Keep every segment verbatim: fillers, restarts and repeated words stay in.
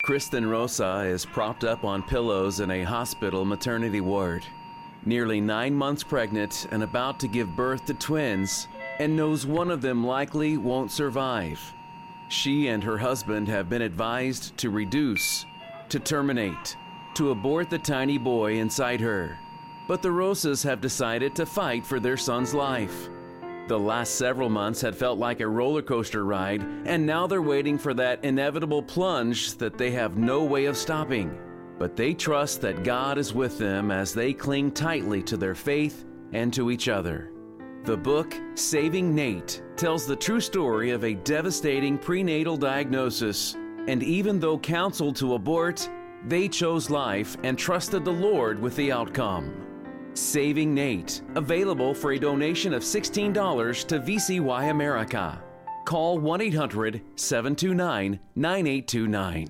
Kristen Rosa is propped up on pillows in a hospital maternity ward, nearly nine months pregnant and about to give birth to twins, and knows one of them likely won't survive. She and her husband have been advised to reduce, to terminate, to abort the tiny boy inside her. But the Rosas have decided to fight for their son's life. The last several months had felt like a roller coaster ride, and now they're waiting for that inevitable plunge that they have no way of stopping. But they trust that God is with them as they cling tightly to their faith and to each other. The book, Saving Nate, tells the true story of a devastating prenatal diagnosis, and even though counseled to abort, they chose life and trusted the Lord with the outcome. Saving Nate, available for a donation of sixteen dollars to V C Y America. Call one eight hundred, seven two nine, nine eight two nine.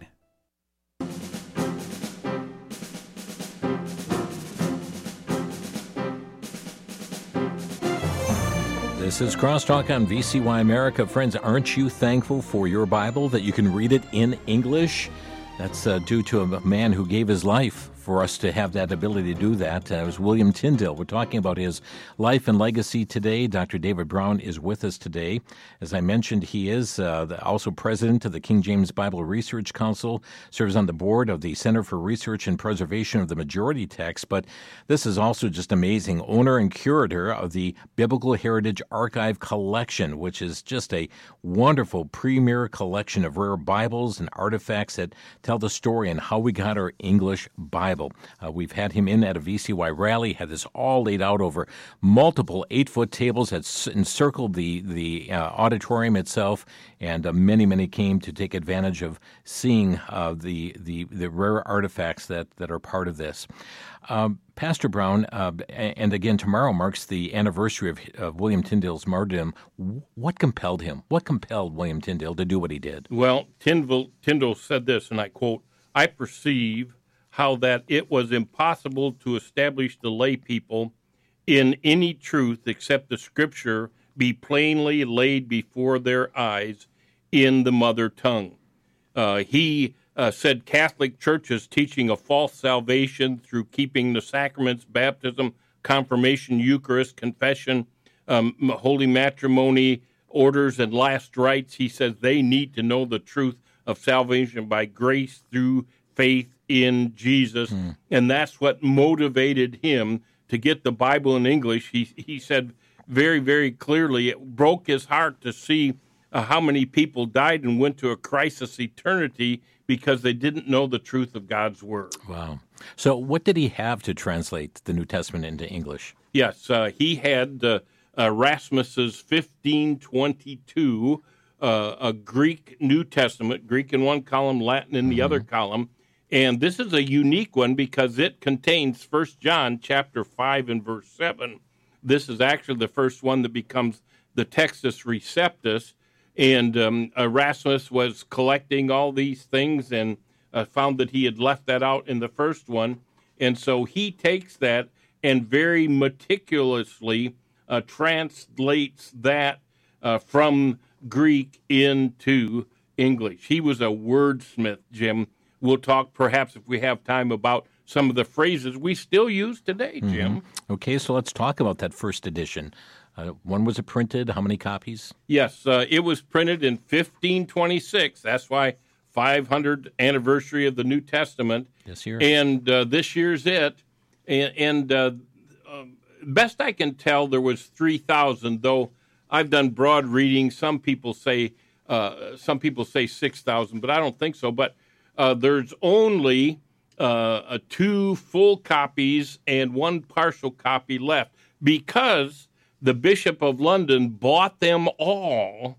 This is Crosstalk on V C Y America. Friends, aren't you thankful for your Bible, that you can read it in English? That's uh, due to a man who gave his life for us to have that ability to do that. Uh, it was William Tyndale. We're talking about his life and legacy today. Doctor David Brown is with us today. As I mentioned, he is uh, the, also president of the King James Bible Research Council, serves on the board of the Center for Research and Preservation of the Majority Text. But this is also just amazing. Owner and curator of the Biblical Heritage Archive Collection, which is just a wonderful premier collection of rare Bibles and artifacts that tell the story and how we got our English Bible. Uh, we've had him in at a V C Y rally, had this all laid out over multiple eight-foot tables that s- encircled the, the uh, auditorium itself, and uh, many, many came to take advantage of seeing uh, the, the the rare artifacts that, that are part of this. Um, Pastor Brown, uh, and again, tomorrow marks the anniversary of, of William Tyndale's martyrdom. What compelled him? What compelled William Tyndale to do what he did? Well, Tyndale, Tyndale said this, and I quote, "I perceive how that it was impossible to establish the lay people in any truth except the Scripture be plainly laid before their eyes in the mother tongue." Uh, he uh, said Catholic churches teaching a false salvation through keeping the sacraments, baptism, confirmation, Eucharist, confession, um, holy matrimony, orders, and last rites. He says they need to know the truth of salvation by grace through faith in Jesus, mm. and that's what motivated him to get the Bible in English. He he said very, very clearly, it broke his heart to see uh, how many people died and went to a crisis eternity because they didn't know the truth of God's Word. Wow. So what did he have to translate the New Testament into English? Yes, uh, he had uh, Erasmus's fifteen twenty-two, uh, a Greek New Testament, Greek in one column, Latin in the mm-hmm. other column. And this is a unique one because it contains First John chapter five and verse seven. This is actually the first one that becomes the Textus Receptus. And um, Erasmus was collecting all these things and uh, found that he had left that out in the first one. And so he takes that and very meticulously uh, translates that uh, from Greek into English. He was a wordsmith, Jim. We'll talk perhaps if we have time about some of the phrases we still use today, Jim. Mm-hmm. Okay, so let's talk about that first edition. Uh, when was it printed? How many copies? Yes, uh, it was printed in fifteen twenty-six. That's why five hundredth anniversary of the New Testament. This year. And uh, this year's it. And, and uh, uh, best I can tell, there was three thousand, though I've done broad reading. Some people say uh, some people say six thousand, but I don't think so. But Uh, there's only uh, two full copies and one partial copy left because the Bishop of London bought them all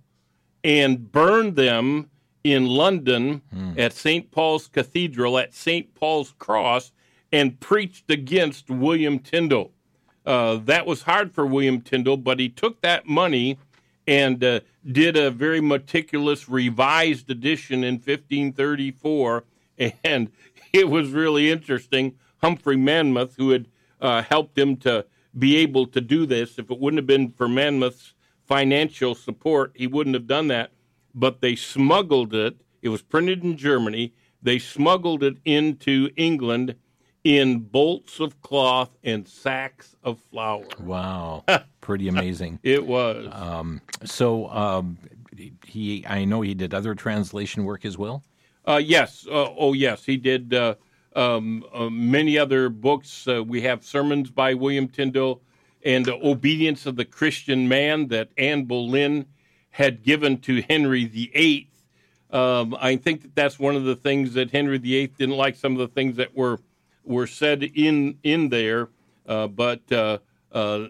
and burned them in London mm. at Saint Paul's Cathedral at Saint Paul's Cross and preached against William Tyndale. Uh, that was hard for William Tyndale, but he took that money and uh, did a very meticulous revised edition in fifteen thirty-four, and it was really interesting. Humphrey Monmouth, who had uh, helped him to be able to do this, if it wouldn't have been for Monmouth's financial support, he wouldn't have done that, but they smuggled it. It was printed in Germany. They smuggled it into England in bolts of cloth and sacks of flour. Wow, pretty amazing. It was. Um, so um, he, I know he did other translation work as well. Uh, yes. Uh, oh, yes. He did uh, um, uh, many other books. Uh, we have sermons by William Tyndale and the Obedience of the Christian Man that Anne Boleyn had given to Henry the Eighth. Um, I think that that's one of the things that Henry the Eighth didn't like, some of the things that were were said in in there. Uh, but uh, uh,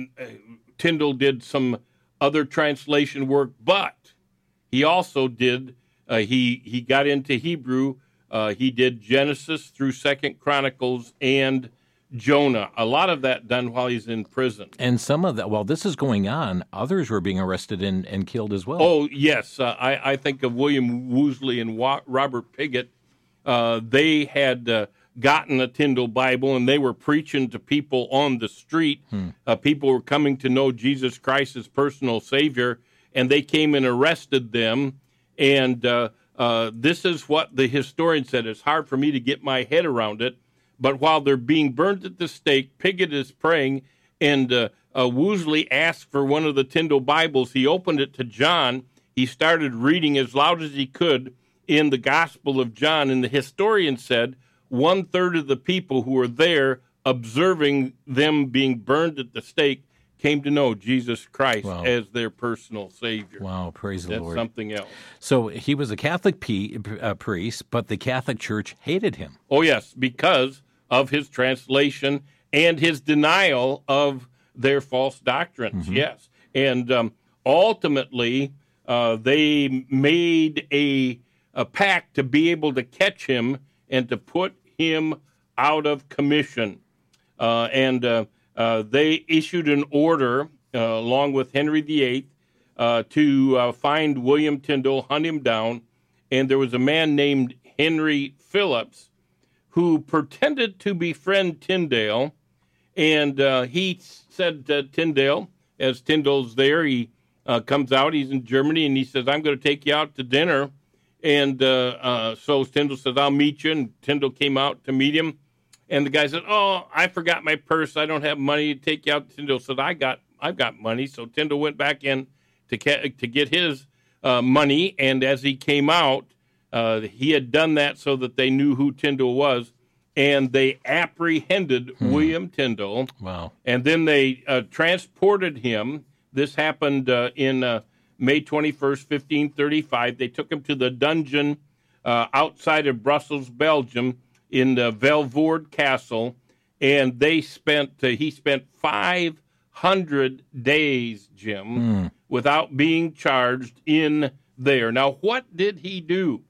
Tyndale did some other translation work, but he also did, uh, he, he got into Hebrew. Uh, he did Genesis through Second Chronicles and Jonah. A lot of that done while he's in prison. And some of that, while this is going on, others were being arrested and, and killed as well. Oh, yes. Uh, I, I think of William Woosley and Wa- Robert Piggott. Uh, they had uh, gotten a Tyndale Bible, and they were preaching to people on the street. Hmm. Uh, people were coming to know Jesus Christ as personal Savior, and they came and arrested them. And uh, uh, this is what the historian said. It's hard for me to get my head around it. But while they're being burned at the stake, Piggott is praying, and uh, uh, Woosley asked for one of the Tyndale Bibles. He opened it to John. He started reading as loud as he could in the Gospel of John, and the historian said one-third of the people who were there observing them being burned at the stake came to know Jesus Christ wow. as their personal Savior. Wow, praise That's the Lord. That's something else. So he was a Catholic p- uh, priest, but the Catholic Church hated him. Oh, yes, because of his translation and his denial of their false doctrines, mm-hmm. yes. And um, ultimately, uh, they made a, a pact to be able to catch him and to put him out of commission. Uh, and uh, uh, they issued an order, uh, along with Henry the Eighth, uh, to uh, find William Tyndale, hunt him down. And there was a man named Henry Phillips who pretended to befriend Tyndale, and uh, he said to Tyndale, as Tyndale's there, he uh, comes out, he's in Germany, and he says, I'm going to take you out to dinner. And uh, uh, so Tyndale says, I'll meet you, and Tyndale came out to meet him, and the guy said, oh, I forgot my purse, I don't have money to take you out. Tyndale said, I got, I've got money. So Tyndale went back in to, ca- to get his uh, money, and as he came out, Uh, he had done that so that they knew who Tyndale was, and they apprehended hmm. William Tyndale. Wow. And then they uh, transported him. This happened uh, in uh, May twenty-first, fifteen thirty-five. They took him to the dungeon uh, outside of Brussels, Belgium, in the Velvoorde Castle, and they spent, uh, he spent five hundred days, Jim, hmm. without being charged in there. Now, what did he do?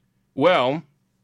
Well,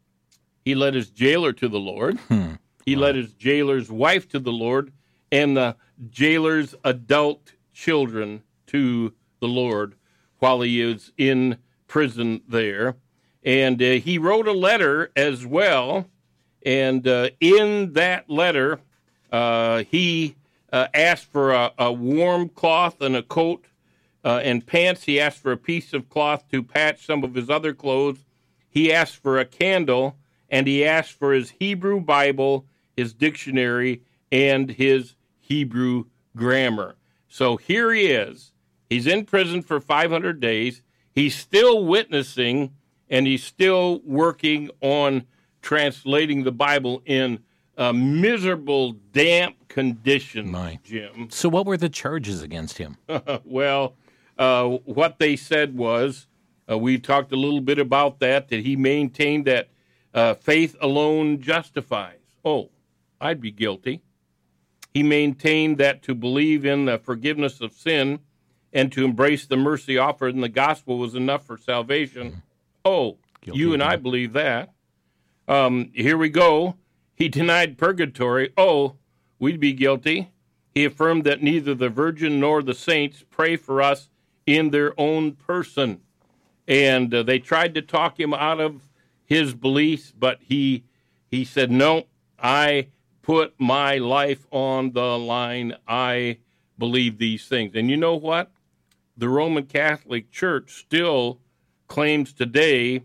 he led his jailer to the Lord. Hmm. He wow. led his jailer's wife to the Lord, and the jailer's adult children to the Lord while he is in prison there. And uh, he wrote a letter as well, and uh, in that letter, uh, he uh, asked for a, a warm cloth and a coat uh, and pants. He asked for a piece of cloth to patch some of his other clothes. He asked for a candle, and he asked for his Hebrew Bible, his dictionary, and his Hebrew grammar. So here he is. He's in prison for five hundred days. He's still witnessing, and he's still working on translating the Bible in a miserable, damp condition, My. Jim. So what were the charges against him? Well, uh, what they said was, Uh, we talked a little bit about that, that he maintained that uh, faith alone justifies. Oh, I'd be guilty. He maintained that to believe in the forgiveness of sin and to embrace the mercy offered in the gospel was enough for salvation. Mm. Oh, guilty you and I believe that. Um, here we go. He denied purgatory. Oh, we'd be guilty. He affirmed that neither the Virgin nor the saints pray for us in their own person. And uh, they tried to talk him out of his beliefs, but he he said, no, I put my life on the line. I believe these things. And you know what? The Roman Catholic Church still claims today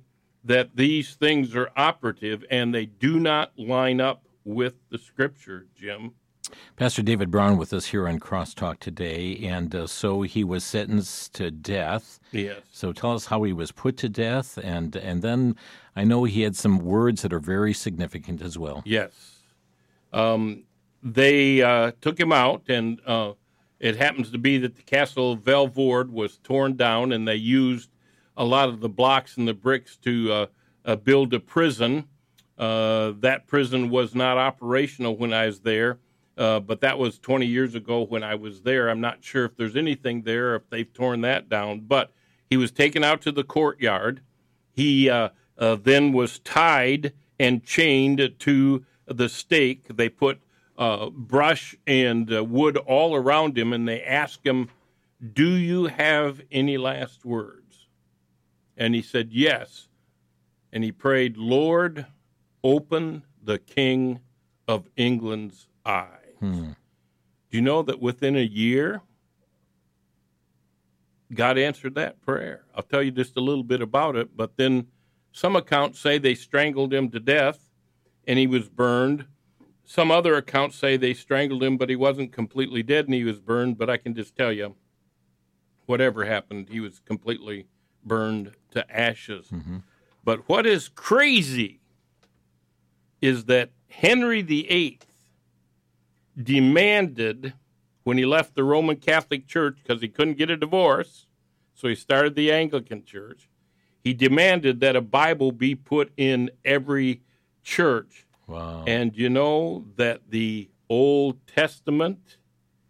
that these things are operative and they do not line up with the Scripture, Jim. Pastor David Brown with us here on Crosstalk today, and uh, so he was sentenced to death. Yes. So tell us how he was put to death, and and then I know he had some words that are very significant as well. Yes. Um, they uh, took him out, and uh, it happens to be that the castle of Velvoorde was torn down, and they used a lot of the blocks and the bricks to uh, uh, build a prison. Uh, that prison was not operational when I was there. Uh, but that was twenty years ago when I was there. I'm not sure if there's anything there, if they've torn that down. But he was taken out to the courtyard. He uh, uh, then was tied and chained to the stake. They put uh, brush and uh, wood all around him, and they asked him, "Do you have any last words?" And he said, "Yes." And he prayed, "Lord, open the King of England's eyes." Hmm. Do you know that within a year, God answered that prayer? I'll tell you just a little bit about it, but then some accounts say they strangled him to death and he was burned. Some other accounts say they strangled him, but he wasn't completely dead and he was burned. But I can just tell you, whatever happened, he was completely burned to ashes. Mm-hmm. But what is crazy is that Henry the Eighth demanded, when he left the Roman Catholic Church because he couldn't get a divorce, so he started the Anglican Church, he demanded that a Bible be put in every church. Wow. And you know that the Old Testament,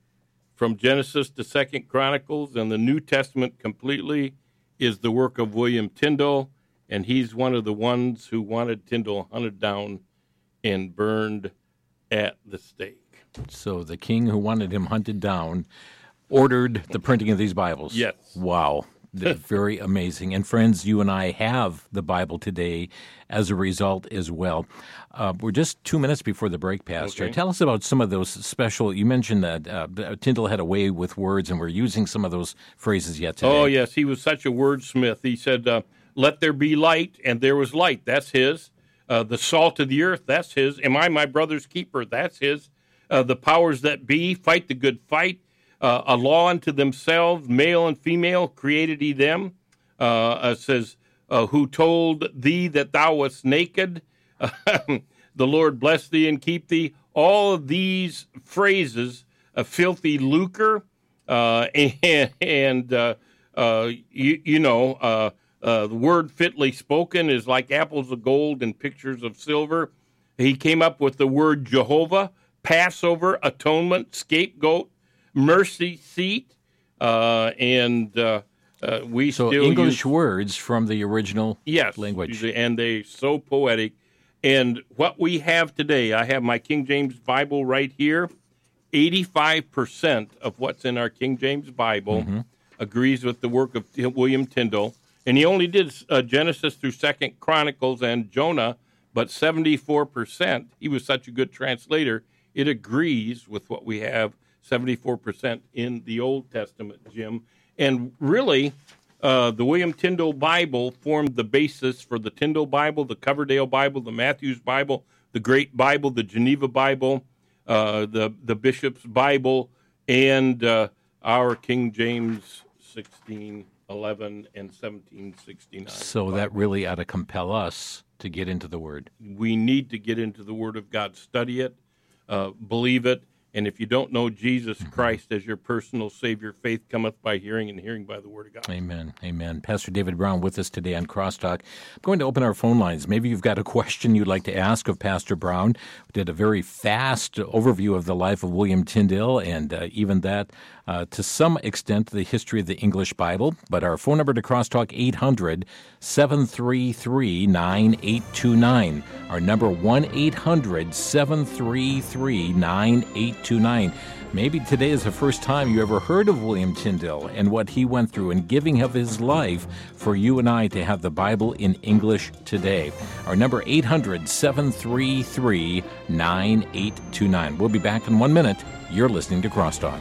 from Genesis to Second Chronicles, and the New Testament completely, is the work of William Tyndale, and he's one of the ones who wanted Tyndale hunted down and burned at the stake. So the king who wanted him hunted down ordered the printing of these Bibles. Yes. Wow. Very amazing. And friends, you and I have the Bible today as a result as well. Uh, we're just two minutes before the break, Pastor. Okay. Tell us about some of those special, you mentioned that uh, Tyndale had a way with words, and we're using some of those phrases yet today. Oh, yes. He was such a wordsmith. He said, uh, let there be light, and there was light. That's his. Uh, the salt of the earth, that's his. Am I my brother's keeper? That's his. Uh, the powers that be, fight the good fight. Uh, a law unto themselves, male and female, created he them. Uh, uh, says, uh, who told thee that thou wast naked? The Lord bless thee and keep thee. All of these phrases, a filthy lucre, uh, and, and uh, uh, you, you know, uh, uh, the word fitly spoken is like apples of gold and pictures of silver. He came up with the word Jehovah, Passover, atonement, scapegoat, mercy seat, uh, and uh, uh, we so still English use, words from the original yes, language. And they're so poetic. And what we have today, I have my King James Bible right here. eighty-five percent of what's in our King James Bible mm-hmm. agrees with the work of William Tyndale. And he only did uh, Genesis through Second Chronicles and Jonah, but seventy-four percent, he was such a good translator, it agrees with what we have, seventy-four percent in the Old Testament, Jim. And really, uh, the William Tyndale Bible formed the basis for the Tyndale Bible, the Coverdale Bible, the Matthews Bible, the Great Bible, the Geneva Bible, uh, the, the Bishop's Bible, and uh, our King James sixteen eleven and seventeen sixty-nine. So Bible. That really ought to compel us to get into the Word. We need to get into the Word of God, study it, uh, believe it, and if you don't know Jesus mm-hmm. Christ as your personal Savior, faith cometh by hearing, and hearing by the Word of God. Amen. Amen. Pastor David Brown with us today on Crosstalk. I'm going to open our phone lines. Maybe you've got a question you'd like to ask of Pastor Brown. We did a very fast overview of the life of William Tyndale, and uh, even that, uh, to some extent, the history of the English Bible. But our phone number to Crosstalk, eight hundred, seven three three, nine eight two nine. Our number, one eight hundred, seven three three, nine eight two nine. Maybe today is the first time you ever heard of William Tyndale and what he went through in giving of his life for you and I to have the Bible in English today. Our number, eight hundred, seven three three, nine eight two nine. We'll be back in one minute. You're listening to Crosstalk.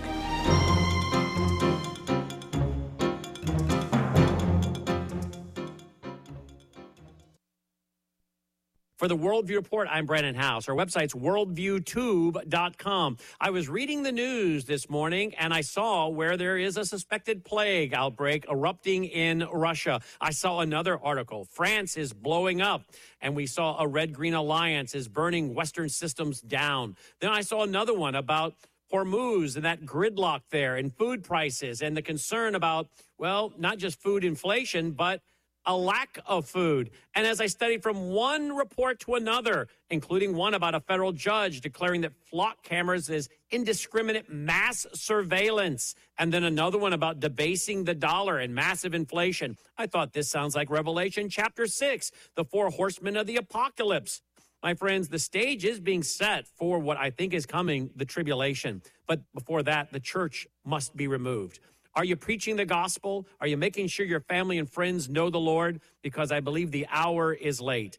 For the Worldview Report, I'm Brandon House. Our website's worldview tube dot com. I was reading the news this morning, and I saw where there is a suspected plague outbreak erupting in Russia. I saw another article. France is blowing up, and we saw a Red-Green Alliance is burning Western systems down. Then I saw another one about Hormuz and that gridlock there and food prices and the concern about, well, not just food inflation, but a lack of food. And as I studied from one report to another, including one about a federal judge declaring that flock cameras is indiscriminate mass surveillance, and then another one about debasing the dollar and massive inflation, I thought this sounds like Revelation chapter six, the four horsemen of the apocalypse. My friends, the stage is being set for what I think is coming, the tribulation. But before that, the church must be removed. Are you preaching the gospel? Are you making sure your family and friends know the Lord? Because I believe the hour is late.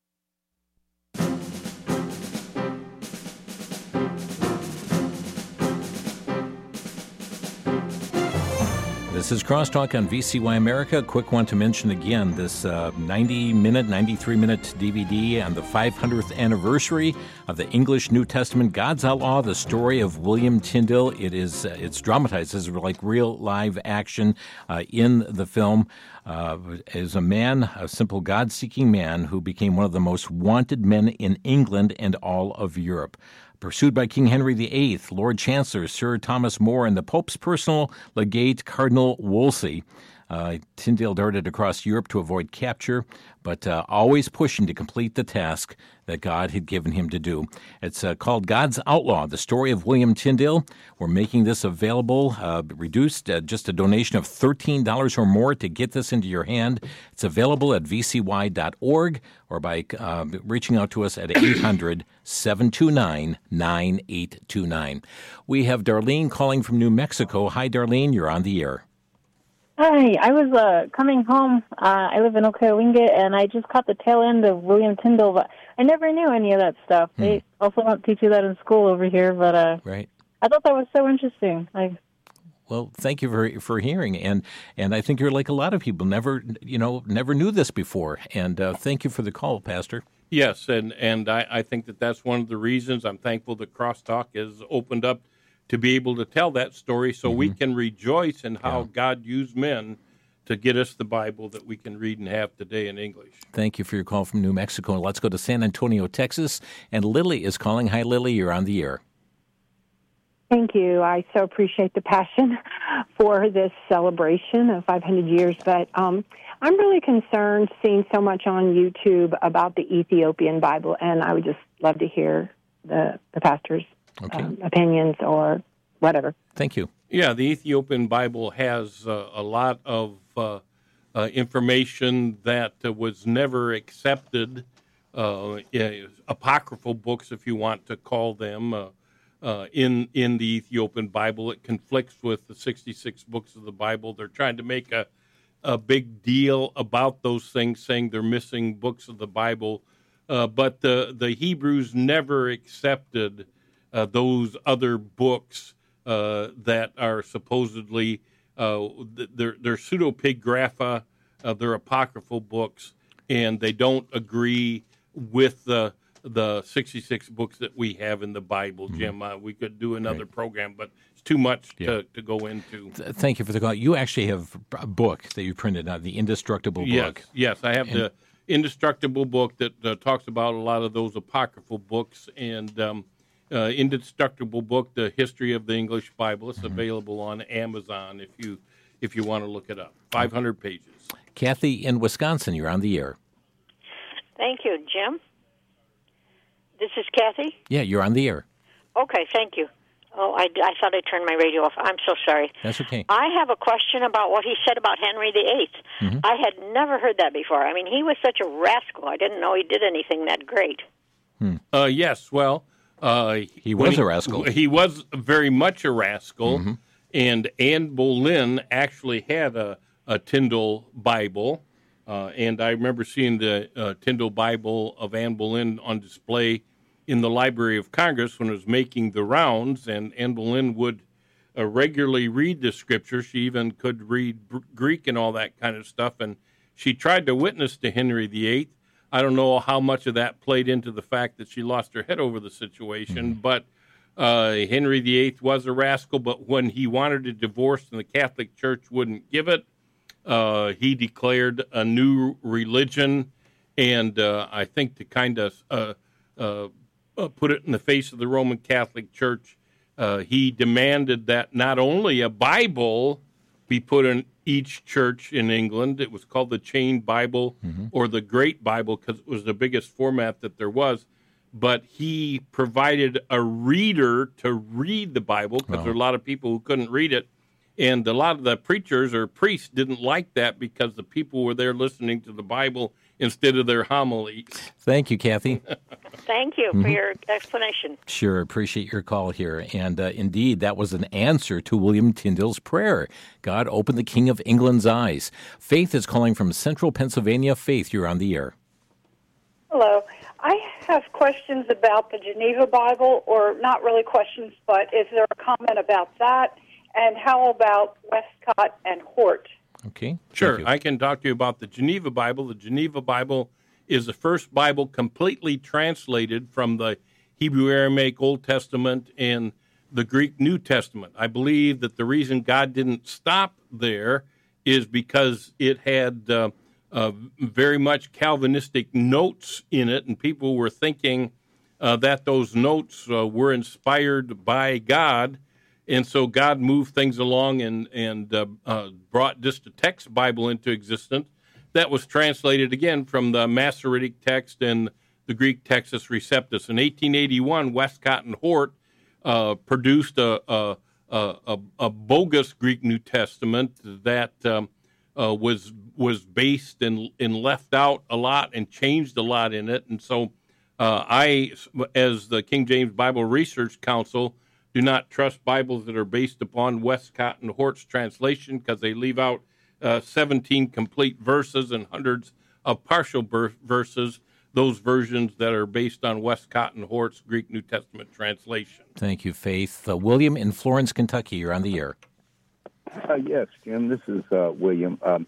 This is Crosstalk on V C Y America. A quick one to mention again, this uh, ninety-minute, ninety-three-minute D V D on the five hundredth anniversary of the English New Testament, God's Outlaw, the story of William Tyndale. It is, uh, it's dramatized as like real live action uh, in the film. Uh, as a man, a simple God-seeking man who became one of the most wanted men in England and all of Europe. Pursued by King Henry the Eighth, Lord Chancellor Sir Thomas More, and the Pope's personal legate, Cardinal Wolsey, uh, Tyndale darted across Europe to avoid capture, but uh, always pushing to complete the task that God had given him to do. It's uh, called God's Outlaw, the story of William Tyndale. We're making this available, uh, reduced, uh, just a donation of thirteen dollars or more to get this into your hand. It's available at v c y dot org or by uh, reaching out to us at eight hundred, seven two nine, nine eight two nine. We have Darlene calling from New Mexico. Hi, Darlene, you're on the air. Hi, I was uh, coming home. Uh, I live in Okawinga, and I just caught the tail end of William Tyndale, but I never knew any of that stuff. Hmm. They also don't teach you that in school over here, but uh, right. I thought that was so interesting. I, well, thank you for for hearing, and and I think you're like a lot of people, never you know never knew this before, and uh, thank you for the call, Pastor. Yes, and and I, I think that that's one of the reasons I'm thankful that Crosstalk has opened up to be able to tell that story so mm-hmm. we can rejoice in how yeah. God used men to get us the Bible that we can read and have today in English. Thank you for your call from New Mexico. Let's go to San Antonio, Texas, and Lily is calling. Hi, Lily, you're on the air. Thank you. I so appreciate the passion for this celebration of five hundred years, but um, I'm really concerned seeing so much on YouTube about the Ethiopian Bible, and I would just love to hear the, the pastor's Okay. Um, opinions or whatever. Thank you. Yeah, the Ethiopian Bible has uh, a lot of uh, uh, information that uh, was never accepted, uh, apocryphal books, if you want to call them, uh, uh, in in the Ethiopian Bible. It conflicts with the sixty-six books of the Bible. They're trying to make a, a big deal about those things, saying they're missing books of the Bible. Uh, but the, the Hebrews never accepted Uh, those other books uh, that are supposedly uh, they're, they're pseudepigrapha, uh, they're apocryphal books, and they don't agree with the the sixty-six books that we have in the Bible. Mm-hmm. Jim, uh, we could do another right. program, but it's too much yeah. to, to go into. Thank you for the call. You actually have a book that you printed out, the Indestructible yes, book. Yes, I have and, the Indestructible book that uh, talks about a lot of those apocryphal books, and um, Uh, Indestructible book, The History of the English Bible. It's mm-hmm. available on Amazon if you if you want to look it up. five hundred pages. Kathy in Wisconsin, you're on the air. Thank you, Jim. This is Kathy? Yeah, you're on the air. Okay, thank you. Oh, I, I thought I turned my radio off. I'm so sorry. That's okay. I have a question about what he said about Henry the Eighth. Mm-hmm. I had never heard that before. I mean, he was such a rascal. I didn't know he did anything that great. Hmm. Uh, yes, well... Uh, he was he, a rascal. He was very much a rascal, mm-hmm. and Anne Boleyn actually had a, a Tyndale Bible, uh, and I remember seeing the uh, Tyndale Bible of Anne Boleyn on display in the Library of Congress when it was making the rounds, and Anne Boleyn would uh, regularly read the Scripture. She even could read Greek and all that kind of stuff, and she tried to witness to Henry the Eighth, I don't know how much of that played into the fact that she lost her head over the situation, mm-hmm. but uh, Henry the Eighth was a rascal, but when he wanted a divorce and the Catholic Church wouldn't give it, uh, he declared a new religion, and uh, I think to kind of uh, uh, put it in the face of the Roman Catholic Church, uh, he demanded that not only a Bible be put in each church in England. It was called the Chain Bible mm-hmm. or the Great Bible because it was the biggest format that there was. But he provided a reader to read the Bible because oh. there were a lot of people who couldn't read it. And a lot of the preachers or priests didn't like that because the people were there listening to the Bible instead of their homilies. Thank you, Kathy. Thank you mm-hmm. for your explanation. Sure, appreciate your call here. And uh, indeed, that was an answer to William Tyndale's prayer. God opened the King of England's eyes. Faith is calling from Central Pennsylvania. Faith, you're on the air. Hello. I have questions about the Geneva Bible, or not really questions, but is there a comment about that? And how about Westcott and Hort? Okay. Sure. I can talk to you about the Geneva Bible. The Geneva Bible is the first Bible completely translated from the Hebrew Aramaic Old Testament and the Greek New Testament. I believe that the reason God didn't stop there is because it had uh, uh, very much Calvinistic notes in it, and people were thinking uh, that those notes uh, were inspired by God. And so God moved things along and, and uh, uh, brought just a text Bible into existence that was translated again from the Masoretic text and the Greek Textus Receptus. In eighteen eighty-one, Westcott and Hort uh, produced a, a, a, a bogus Greek New Testament that um, uh, was was based and, and left out a lot and changed a lot in it. And so uh, I, as the King James Bible Research Council, do not trust Bibles that are based upon Westcott and Hort's translation because they leave out uh, seventeen complete verses and hundreds of partial ber- verses, those versions that are based on Westcott and Hort's Greek New Testament translation. Thank you, Faith. Uh, William in Florence, Kentucky, you're on the air. Uh, yes, Jim, this is uh, William. Um,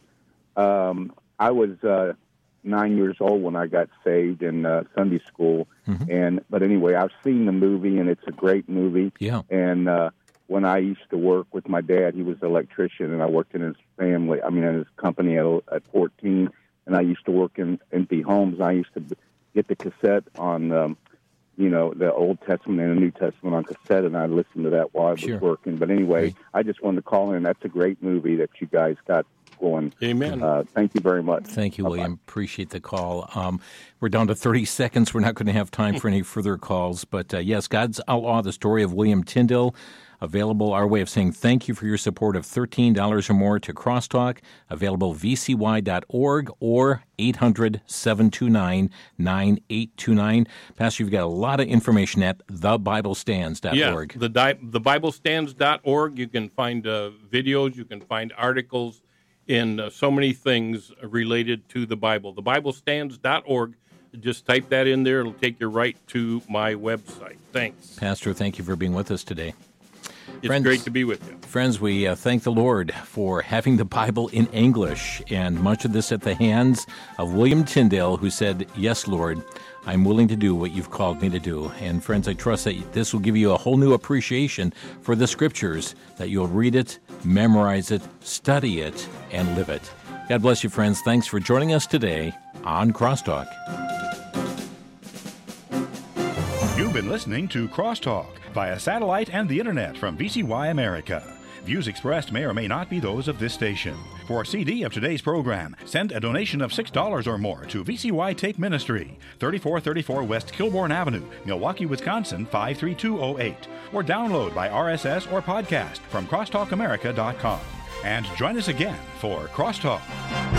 um, I was uh, nine years old when I got saved in uh, Sunday school. Mm-hmm. And but anyway, I've seen the movie, and it's a great movie. Yeah. And uh, when I used to work with my dad, he was an electrician, and I worked in his family. I mean, in his company at, at fourteen. And I used to work in empty homes. I used to get the cassette on, um, you know, the Old Testament and the New Testament on cassette, and I listened to that while I was sure. working. But anyway, right. I just wanted to call in. That's a great movie that you guys got going. Amen. Uh, thank you very much. Thank you, Bye-bye. William. Appreciate the call. Um, we're down to thirty seconds. We're not going to have time for any further calls. But uh, yes, God's Outlaw, the story of William Tyndale, available, our way of saying thank you for your support of thirteen dollars or more to Crosstalk, available v c y dot org or eight hundred, seven two nine, nine eight two nine. Pastor, you've got a lot of information at the bible stands dot org. Yeah, the, di- the bible stands dot org. You can find uh, videos, you can find articles, and uh, so many things related to the Bible. the bible stands dot org. Just type that in there. It'll take you right to my website. Thanks. Pastor, thank you for being with us today. It's friends, great to be with you. Friends, we uh, thank the Lord for having the Bible in English, and much of this at the hands of William Tyndale, who said, "Yes, Lord, I'm willing to do what you've called me to do." And friends, I trust that this will give you a whole new appreciation for the Scriptures, that you'll read it, memorize it, study it, and live it. God bless you, friends. Thanks for joining us today on Crosstalk. You've been listening to Crosstalk via satellite and the internet from V C Y America. Views expressed may or may not be those of this station. For a C D of today's program, send a donation of six dollars or more to V C Y Tape Ministry, thirty-four thirty-four West Kilbourne Avenue, Milwaukee, Wisconsin, five three two oh eight, or download by R S S or podcast from crosstalk america dot com. And join us again for Crosstalk.